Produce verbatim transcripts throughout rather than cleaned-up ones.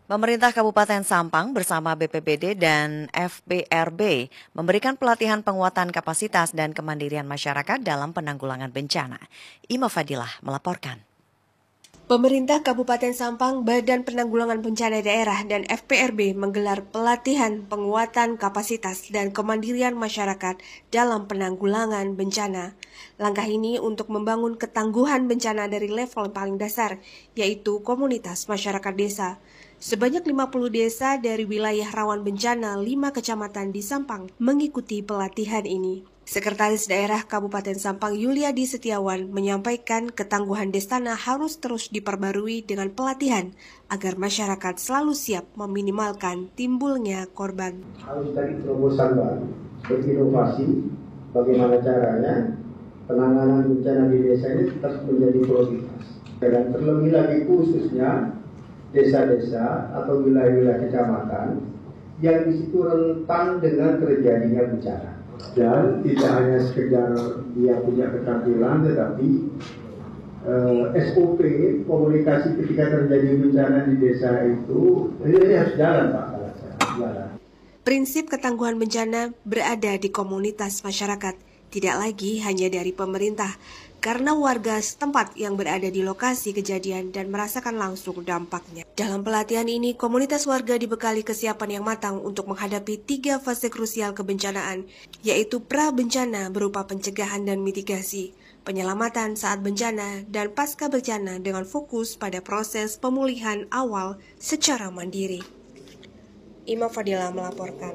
Pemerintah Kabupaten Sampang bersama B P B D dan F B R B memberikan pelatihan penguatan kapasitas dan kemandirian masyarakat dalam penanggulangan bencana. Ima Fadilah melaporkan. Pemerintah Kabupaten Sampang, Badan Penanggulangan Bencana Daerah, dan F B R B menggelar pelatihan penguatan kapasitas dan kemandirian masyarakat dalam penanggulangan bencana. Langkah ini untuk membangun ketangguhan bencana dari level paling dasar, yaitu komunitas masyarakat desa. Sebanyak lima puluh desa dari wilayah rawan bencana lima kecamatan di Sampang mengikuti pelatihan ini. Sekretaris Daerah Kabupaten Sampang Yuliadi Setiawan menyampaikan ketangguhan Destana harus terus diperbarui dengan pelatihan agar masyarakat selalu siap meminimalkan timbulnya korban. Harus dari terobosan baru, berinovasi, bagaimana caranya penanganan bencana di desa ini tetap menjadi prioritas. Dan terlebih lagi khususnya desa-desa atau wilayah-wilayah kecamatan yang di situ rentan dengan terjadinya bencana. Dan tidak hanya sekedar dia punya keterampilan, tetapi eh, S O P komunikasi ketika terjadi bencana di desa itu ini harus jalan, Pak. Jalan. Prinsip ketangguhan bencana berada di komunitas masyarakat, tidak lagi hanya dari pemerintah, karena warga setempat yang berada di lokasi kejadian dan merasakan langsung dampaknya. Dalam pelatihan ini, komunitas warga dibekali kesiapan yang matang untuk menghadapi tiga fase krusial kebencanaan, yaitu pra-bencana berupa pencegahan dan mitigasi, penyelamatan saat bencana, dan pasca bencana dengan fokus pada proses pemulihan awal secara mandiri. Ima Fadilah melaporkan.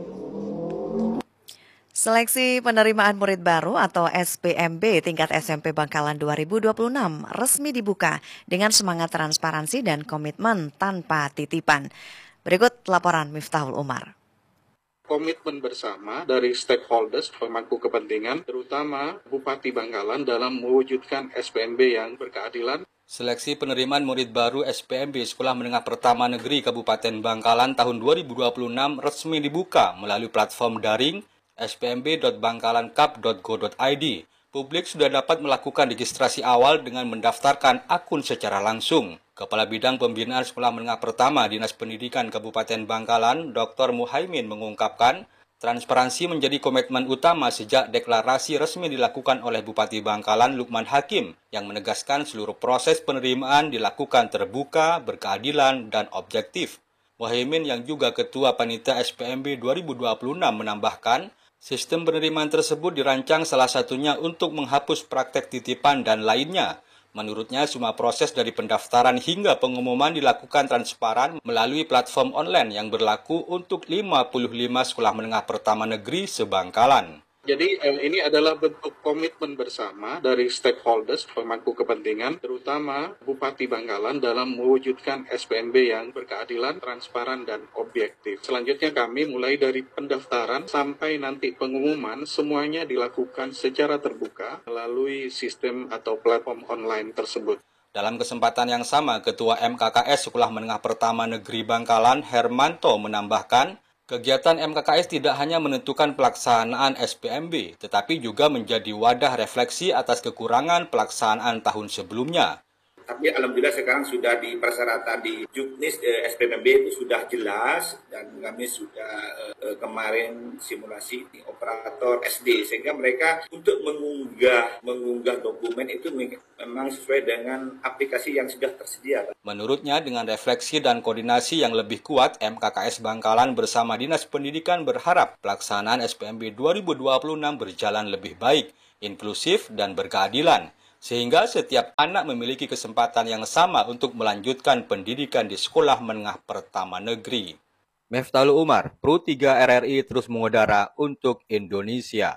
Seleksi penerimaan murid baru atau S P M B tingkat S M P Bangkalan dua ribu dua puluh enam resmi dibuka dengan semangat transparansi dan komitmen tanpa titipan. Berikut laporan Miftahul Umar. Komitmen bersama dari stakeholders, pemangku kepentingan, terutama Bupati Bangkalan dalam mewujudkan S P M B yang berkeadilan. Seleksi penerimaan murid baru S P M B Sekolah Menengah Pertama Negeri Kabupaten Bangkalan tahun dua ribu dua puluh enam resmi dibuka melalui platform daring s p m b dot bangkalan cup dot go dot i d. Publik sudah dapat melakukan registrasi awal dengan mendaftarkan akun secara langsung. Kepala Bidang Pembinaan Sekolah Menengah Pertama Dinas Pendidikan Kabupaten Bangkalan, Doktor Muhaimin mengungkapkan, transparansi menjadi komitmen utama sejak deklarasi resmi dilakukan oleh Bupati Bangkalan Lukman Hakim yang menegaskan seluruh proses penerimaan dilakukan terbuka, berkeadilan, dan objektif. Muhaimin yang juga Ketua Panitia S P M B dua ribu dua puluh enam menambahkan, sistem penerimaan tersebut dirancang salah satunya untuk menghapus praktek titipan dan lainnya. Menurutnya, semua proses dari pendaftaran hingga pengumuman dilakukan transparan melalui platform online yang berlaku untuk lima puluh lima sekolah menengah pertama negeri sebangkalan. Jadi ini adalah bentuk komitmen bersama dari stakeholders, pemangku kepentingan, terutama Bupati Bangkalan dalam mewujudkan S P M B yang berkeadilan, transparan, dan objektif. Selanjutnya kami mulai dari pendaftaran sampai nanti pengumuman, semuanya dilakukan secara terbuka melalui sistem atau platform online tersebut. Dalam kesempatan yang sama, Ketua M K K S Sekolah Menengah Pertama Negeri Bangkalan, Hermanto, menambahkan, kegiatan M K K S tidak hanya menentukan pelaksanaan S P M B, tetapi juga menjadi wadah refleksi atas kekurangan pelaksanaan tahun sebelumnya. Tapi alhamdulillah sekarang sudah di persyaratan di Juknis eh, S P M B itu sudah jelas dan kami sudah eh, kemarin simulasi di operator S D sehingga mereka untuk mengunggah mengunggah dokumen itu memang sesuai dengan aplikasi yang sudah tersedia. Menurutnya dengan refleksi dan koordinasi yang lebih kuat, M K K S Bangkalan bersama Dinas Pendidikan berharap pelaksanaan S P M B dua ribu dua puluh enam berjalan lebih baik, inklusif dan berkeadilan, sehingga setiap anak memiliki kesempatan yang sama untuk melanjutkan pendidikan di sekolah menengah pertama negeri. Miftahul Umar, Pro tiga R R I terus mengudara untuk Indonesia.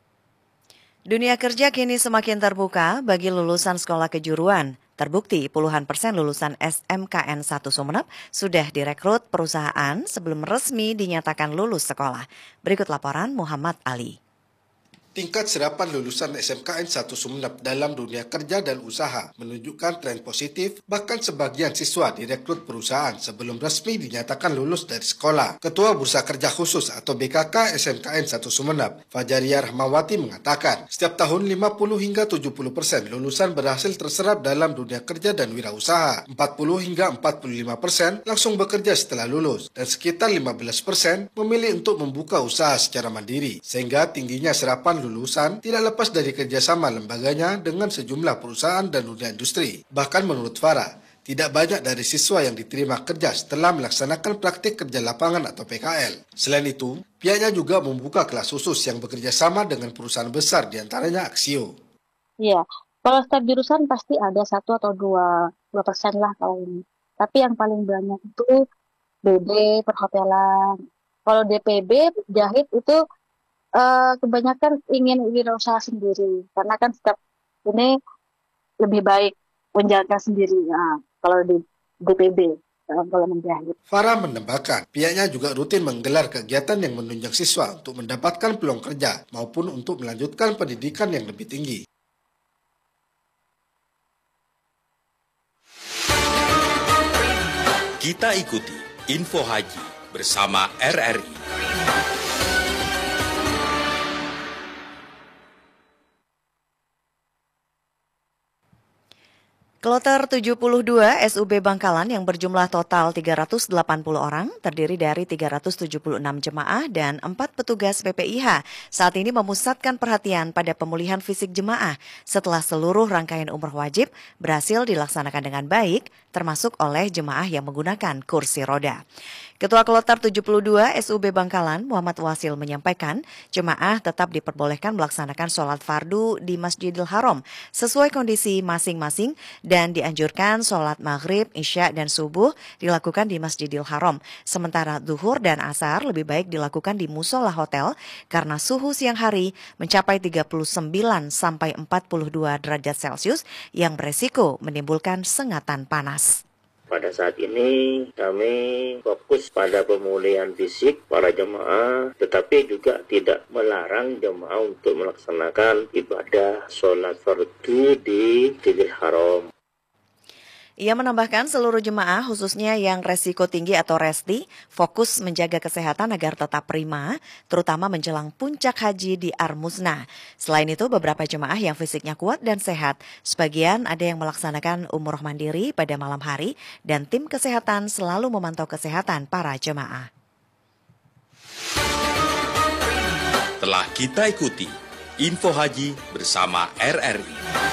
Dunia kerja kini semakin terbuka bagi lulusan sekolah kejuruan. Terbukti puluhan persen lulusan S M K N satu Sumeneb sudah direkrut perusahaan sebelum resmi dinyatakan lulus sekolah. Berikut laporan Muhammad Ali. Tingkat serapan lulusan S M K N satu Sumeneb dalam dunia kerja dan usaha menunjukkan tren positif, bahkan sebagian siswa direkrut perusahaan sebelum resmi dinyatakan lulus dari sekolah. Ketua Bursa Kerja Khusus atau B K K S M K N satu Sumeneb, Fajaria Rahmawati mengatakan, setiap tahun lima puluh hingga tujuh puluh persen lulusan berhasil terserap dalam dunia kerja dan wirausaha, empat puluh hingga empat puluh lima persen langsung bekerja setelah lulus, dan sekitar lima belas persen memilih untuk membuka usaha secara mandiri, sehingga tingginya serapan lulusan tidak lepas dari kerjasama lembaganya dengan sejumlah perusahaan dan dunia industri. Bahkan menurut Farah, tidak banyak dari siswa yang diterima kerja setelah melaksanakan praktik kerja lapangan atau P K L. Selain itu, pihaknya juga membuka kelas khusus yang bekerja sama dengan perusahaan besar, diantaranya Aksio. Iya, kalau setiap jurusan pasti ada satu atau dua, dua persen lah kalau ini. Tapi yang paling banyak itu B D, perhotelan. Kalau D P B, jahit itu Uh, kebanyakan ingin wirausaha sendiri, karena kan setiap ini lebih baik menjalankan sendiri. Nah, kalau di D P B, kalau menjahit. Farah menambahkan, pihaknya juga rutin menggelar kegiatan yang menunjang siswa untuk mendapatkan peluang kerja maupun untuk melanjutkan pendidikan yang lebih tinggi. Kita ikuti Info Haji bersama R R I. Kloter tujuh puluh dua S U B Bangkalan yang berjumlah total tiga ratus delapan puluh orang terdiri dari tiga ratus tujuh puluh enam jemaah dan empat petugas P P I H saat ini memusatkan perhatian pada pemulihan fisik jemaah setelah seluruh rangkaian umroh wajib berhasil dilaksanakan dengan baik, termasuk oleh jemaah yang menggunakan kursi roda. Ketua Kloter tujuh puluh dua S U B Bangkalan, Muhammad Wasil menyampaikan, jemaah tetap diperbolehkan melaksanakan sholat fardu di Masjidil Haram sesuai kondisi masing-masing dan dianjurkan sholat maghrib, isya, dan subuh dilakukan di Masjidil Haram. Sementara zuhur dan asar lebih baik dilakukan di musola hotel karena suhu siang hari mencapai tiga puluh sembilan sampai empat puluh dua derajat Celcius yang beresiko menimbulkan sengatan panas. Pada saat ini kami fokus pada pemulihan fisik para jemaah, tetapi juga tidak melarang jemaah untuk melaksanakan ibadah sholat fardu di Masjidil Haram. Ia menambahkan seluruh jemaah khususnya yang resiko tinggi atau resti fokus menjaga kesehatan agar tetap prima, terutama menjelang puncak haji di Ar-Muznah. Selain itu beberapa jemaah yang fisiknya kuat dan sehat, sebagian ada yang melaksanakan umroh mandiri pada malam hari dan tim kesehatan selalu memantau kesehatan para jemaah. Telah kita ikuti Info Haji bersama R R I.